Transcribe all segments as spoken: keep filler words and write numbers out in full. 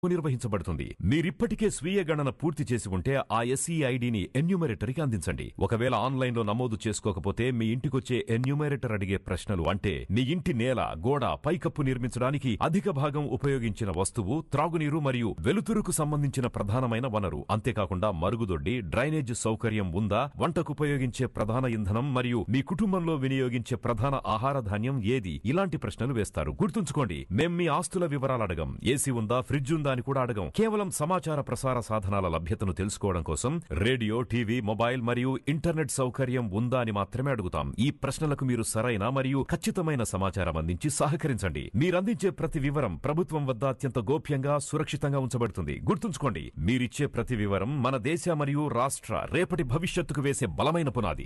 నిర్వహించబడుతుంది. మీరిప్పటికే స్వీయ గణన పూర్తి చేసి ఉంటే ఆ ఎస్ఈ ఐడిని ఎన్యూమరేటర్కి అందించండి. ఒకవేళ ఆన్లైన్లో నమోదు చేసుకోకపోతే మీ ఇంటికొచ్చే ఎన్యూమరేటర్ అడిగే ప్రశ్నలు అంటే మీ ఇంటి నేల, గోడ, పైకప్పు నిర్మించడానికి అధిక భాగం ఉపయోగించిన వస్తువు, త్రాగునీరు మరియు వెలుతురుకు సంబంధించిన ప్రధానమైన వనరు, అంతేకాకుండా మరుగుదొడ్డి, డ్రైనేజ్ సౌకర్యం ఉందా, వంటకు ఉపయోగించే ప్రధాన ఇంధనం మరియు మీ కుటుంబంలో వినియోగించే ప్రధాన ఆహార ధాన్యం ఏది, ఇలాంటి ప్రశ్నలు వేస్తారు. గుర్తుంచుకోండి, మేం మీ ఆస్తుల వివరాలు అడగం. ఏసీ ఉందా, ఫ్రిడ్జ్ ఉందా అని కూడా అడగం. కేవలం సమాచార ప్రసార సాధనాల లభ్యతను తెలుసుకోవడం కోసం రేడియో, టీవీ, మొబైల్ మరియు ఇంటర్నెట్ సౌకర్యం ఉందా అని మాత్రమే అడుగుతాం. ఈ ప్రశ్నలకు మీరు సరైన మరియు ఖచ్చితమైన సమాచారం అందించి సహకరించండి. మీరందించే ప్రతి వివరం ప్రభుత్వం వద్ద అత్యంత గోప్యంగా, సురక్షితంగా ఉంచబడుతుంది. గుర్తుంచుకోండి, మీరిచ్చే ప్రతి వివరం మన దేశ మరియు రాష్ట్ర రేపటి భవిష్యత్తుకు వేసే బలమైన పునాది.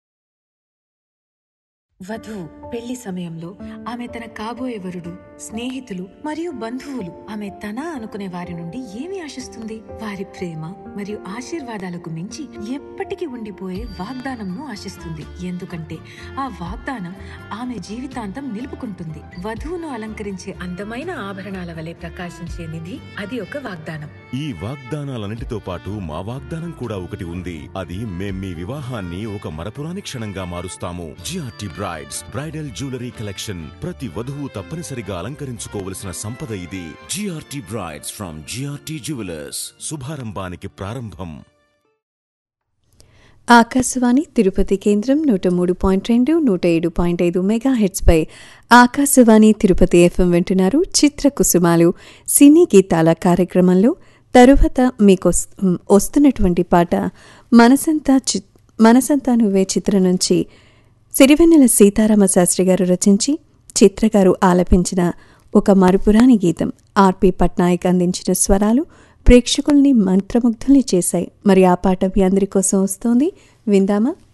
వధువు పెళ్లి సమయంలో ఆమె తన కాబోయే వరుడు, స్నేహితులు మరియు బంధువులు ఆమె తన అనుకునే వారి నుండి ఏమి ఆశిస్తుంది? వారి ప్రేమ మరియు ఆశీర్వాదాలకు మించి ఎప్పటికీ ఉండిపోయే వాగ్దానంను ఆశిస్తుంది. ఎందుకంటే ఆ వాగ్దానం ఆమె జీవితాంతం నిలుపుకుంటుంది. వధువును అలంకరించే అందమైన ఆభరణాల వలె ప్రకాశించే నిధి అది ఒక వాగ్దానం. ఈ వాగ్దానాలన్నిటితో పాటు మా వాగ్దానం కూడా ఒకటి ఉంది. అది మేం మీ వివాహాన్ని ఒక మరపురాని క్షణంగా మారుస్తాము. GRT brides bridal jewellery collection. ప్రతి వధువు తప్పనిసరిగా అలంకరించుకోవలసిన సంపద ఇది. GRT brides from GRT jewellers. శుభారంభానికి ప్రారంభం. ఆకాశవాణి తిరుపతి కేంద్రం నూట మూడు పాయింట్ రెండు నూట ఏడు పాయింట్ ఐదు మెగా హెడ్స్ పై ఆకాశవాణి తిరుపతి ఎఫ్ఎం వింటున్నారు. చిత్ర కుసుమాలు సినీ గీతాల కార్యక్రమంలో తరువాత మీకు వస్తున్నటువంటి పాట మనసంతా చి మనసంతా నువ్వే చిత్రం నుంచి సిరివెన్నెల సీతారామ శాస్త్రి గారు రచించి చిత్రగారు ఆలపించిన ఒక మరుపురాని గీతం. ఆర్పి పట్నాయక్ అందించిన స్వరాలు ప్రేక్షకుల్ని మంత్రముగ్ధుల్ని చేశాయి. మరి ఆ పాట మీ అందరి కోసం వస్తోంది, విందామా?